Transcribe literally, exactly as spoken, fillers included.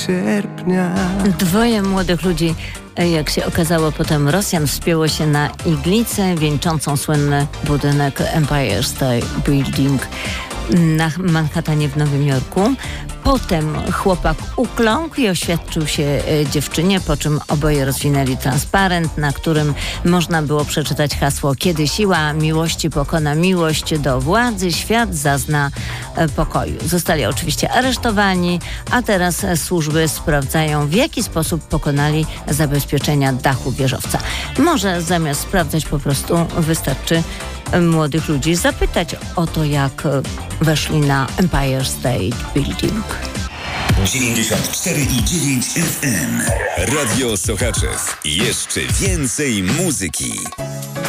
sierpnia. Dwoje młodych ludzi, jak się okazało potem Rosjan, wspięło się na iglicę wieńczącą słynny budynek Empire State Building na Manhattanie w Nowym Jorku. Potem chłopak ukląkł i oświadczył się e, dziewczynie, po czym oboje rozwinęli transparent, na którym można było przeczytać hasło: kiedy siła miłości pokona miłość do władzy, świat zazna e, pokoju. Zostali oczywiście aresztowani, a teraz e, służby sprawdzają, w jaki sposób pokonali zabezpieczenia dachu wieżowca. Może zamiast sprawdzać, po prostu wystarczy młodych ludzi zapytać o to, jak weszli na Empire State Building. dziewięćdziesiąt cztery i dziewięć F M. Radio Sochaczew. Jeszcze więcej muzyki.